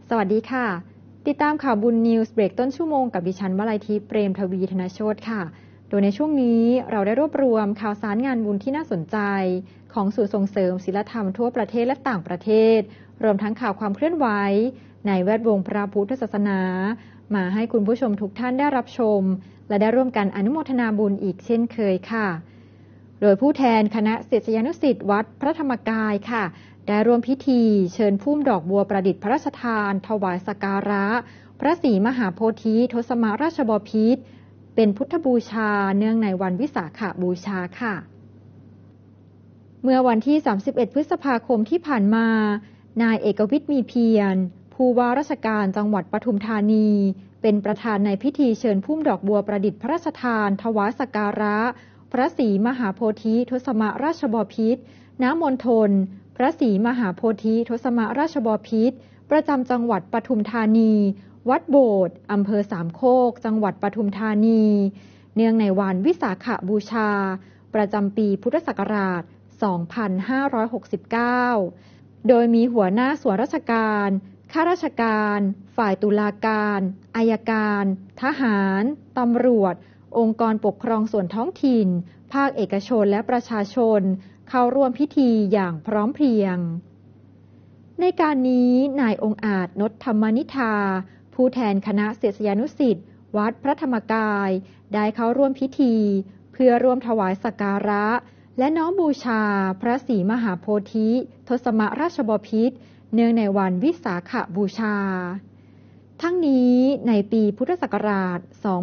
สวัสดีค่ะติดตามข่าวบุญนิวส์เบรกต้นชั่วโมงกับดิฉันวลัยทิพย์เปรมทวีธนโชติค่ะโดยในช่วงนี้เราได้รวบรวมข่าวสารงานบุญที่น่าสนใจของศูนย์ส่งเสริมศีลธรรมทั่วประเทศและต่างประเทศรวมทั้งข่าวความเคลื่อนไหวในแวดวงพระพุทธศาสนามาให้คุณผู้ชมทุกท่านได้รับชมและได้ร่วมกันอนุโมทนาบุญอีกเช่นเคยค่ะโดยผู้แทนคณะศิษยานุศิษย์วัดพระธรรมกายค่ะได้ร่วมพิธีเชิญพุ่มดอกบัวประดิษฐ์พระราชทานถวายสักการะพระศรีมหาโพธิทศมราชบพิตรเป็นพุทธบูชาเนื่องในวันวิสาขบูชาค่ะเมื่อวันที่31พฤษภาคมที่ผ่านมานายเอกวิทย์มีเพียรผู้ว่าราชการจังหวัดปทุมธานีเป็นประธานในพิธีเชิญพุ่มดอกบัวประดิษฐ์พระราชทานถวายสักการะพระศรีมหาโพธิทศมราชบพิตรณมณฑลพระศรีมหาโพธิทศมราชบพิตรประจำจังหวัดปทุมธานีวัดโบสถ์อำเภอสามโคกจังหวัดปทุมธานีเนื่องในวันวิสาขบูชาประจำปีพุทธศักราช 2569 โดยมีหัวหน้าส่วนราชการข้าราชการฝ่ายตุลาการอัยการทหารตำรวจองค์กรปกครองส่วนท้องถิ่นภาคเอกชนและประชาชนเข้าร่วมพิธีอย่างพร้อมเพรียงในการนี้นายองค์อาจนฏธรรมนิธาผู้แทนคณะศิษยานุศิษย์วัดพระธรรมกายได้เข้าร่วมพิธีเพื่อร่วมถวายสักการะและน้อมบูชาพระศรีมหาโพธิทศมราชบพิตรเนื่องในวันวิสาขบูชาทั้งนี้ในปีพุทธศักราช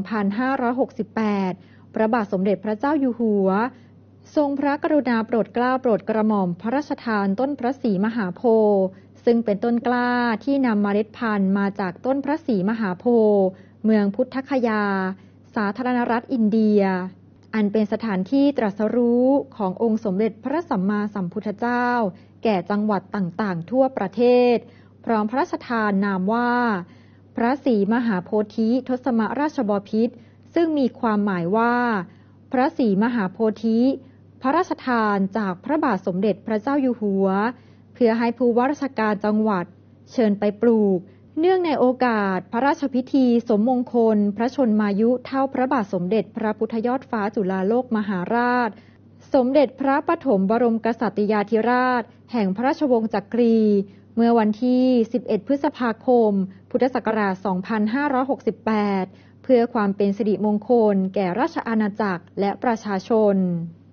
2568 พระบาทสมเด็จพระเจ้าอยู่หัวทรงพระกรุณาโปรดเกล้าโปรดกระหม่อมพระราชทานต้นพระศรีมหาโพธิ์ซึ่งเป็นต้นกล้าที่นำเมล็ดพันธุ์มาจากต้นพระศรีมหาโพธิ์เมืองพุทธคยาสาธารณรัฐอินเดียอันเป็นสถานที่ตรัสรู้ขององค์สมเด็จพระสัมมาสัมพุทธเจ้าแก่จังหวัดต่างๆทั่วประเทศพร้อมพระราชทานนามว่าพระศรีมหาโพธิทศมราชบพิตรซึ่งมีความหมายว่าพระศรีมหาโพธิพระราชทานจากพระบาทสมเด็จพระเจ้าอยู่หัวเพื่อให้ผู้ว่าราชการจังหวัดเชิญไปปลูกเนื่องในโอกาสพระราชพิธีสมมงคลพระชนมายุเท่าพระบาทสมเด็จพระพุทธยอดฟ้าจุฬาโลกมหาราชสมเด็จพระปฐมบรมกษัตริยาธิราชแห่งพระราชวงศ์จักรีเมื่อวันที่11พฤษภาคมพุทธศักราช 2568 เพื่อความเป็นสิริมงคลแก่ราชอาณาจักรและประชาชน